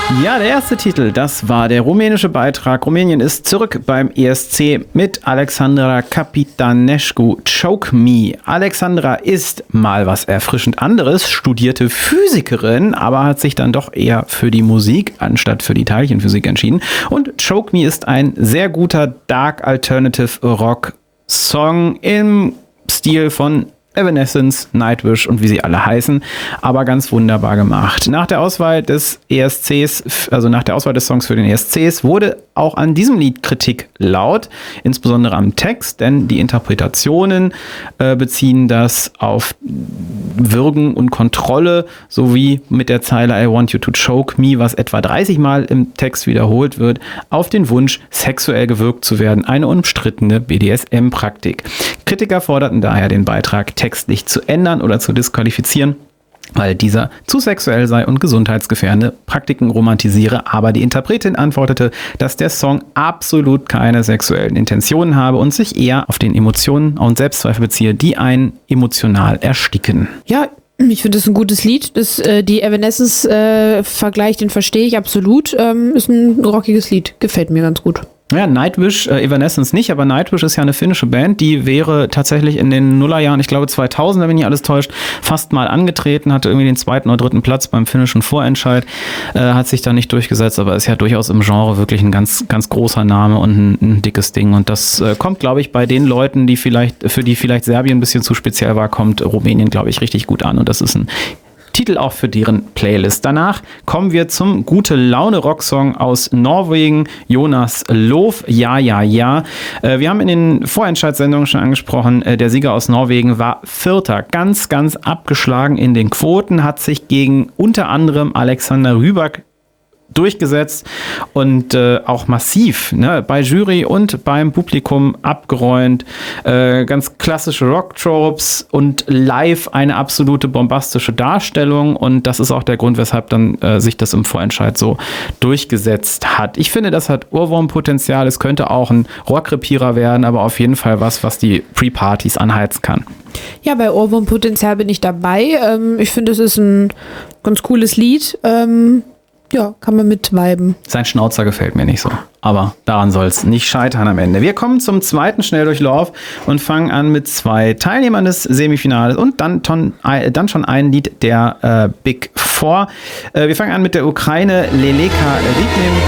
Ja, der erste Titel, das war der rumänische Beitrag. Rumänien ist zurück beim ESC mit Alexandra Capitanescu, Choke Me. Alexandra ist mal was erfrischend anderes, studierte Physikerin, aber hat sich dann doch eher für die Musik anstatt für die Teilchenphysik entschieden. Und Choke Me ist ein sehr guter Dark Alternative Rock Song im Stil von Evanescence, Nightwish und wie sie alle heißen, aber ganz wunderbar gemacht. Nach der Auswahl des ESCs, also nach der Auswahl des Songs für den ESCs, wurde auch an diesem Lied Kritik laut, insbesondere am Text, denn die Interpretationen beziehen das auf Würgen und Kontrolle sowie mit der Zeile I want you to choke me, was etwa 30 Mal im Text wiederholt wird, auf den Wunsch, sexuell gewürgt zu werden, eine umstrittene BDSM-Praktik. Kritiker forderten daher den Beitrag textlich zu ändern oder zu disqualifizieren, weil dieser zu sexuell sei und gesundheitsgefährdende Praktiken romantisiere. Aber die Interpretin antwortete, dass der Song absolut keine sexuellen Intentionen habe und sich eher auf den Emotionen und Selbstzweifel beziehe, die einen emotional ersticken. Ja, ich finde es ein gutes Lied. Die Evanescence-Vergleich, den verstehe ich absolut. Ist ein rockiges Lied. Gefällt mir ganz gut. Ja, Nightwish, Evanescence nicht, aber Nightwish ist ja eine finnische Band, die wäre tatsächlich in den Nullerjahren, ich glaube 2000, wenn mich nicht alles täuscht, fast mal angetreten, hatte irgendwie den 2. oder 3. Platz beim finnischen Vorentscheid, hat sich da nicht durchgesetzt, aber ist ja durchaus im Genre wirklich ein ganz, ganz großer Name und ein dickes Ding und das kommt, glaube ich, bei den Leuten, für die vielleicht Serbien ein bisschen zu speziell war, kommt Rumänien, glaube ich, richtig gut an und das ist ein Titel auch für deren Playlist. Danach kommen wir zum Gute-Laune-Rocksong aus Norwegen, Jonas Lov, Ja, ja, ja. Wir haben in den Vorentscheidssendungen schon angesprochen, der Sieger aus Norwegen war Vierter. Ganz, ganz abgeschlagen in den Quoten, hat sich gegen unter anderem Alexander Rybak durchgesetzt und auch massiv, ne, bei Jury und beim Publikum abgeräumt. Ganz klassische Rock-Tropes und live eine absolute bombastische Darstellung und das ist auch der Grund, weshalb dann sich das im Vorentscheid so durchgesetzt hat. Ich finde, das hat Ohrwurmpotenzial. Es könnte auch ein Rockrepierer werden, aber auf jeden Fall was die Pre-Partys anheizen kann. Ja, bei Ohrwurmpotenzial bin ich dabei. Ich finde, es ist ein ganz cooles Lied. Ja, kann man mitviben. Sein Schnauzer gefällt mir nicht so. Aber daran soll es nicht scheitern am Ende. Wir kommen zum zweiten Schnelldurchlauf und fangen an mit 2 Teilnehmern des Semifinales und dann schon ein Lied der Big Four. Wir fangen an mit der Ukraine Leleka Ryknim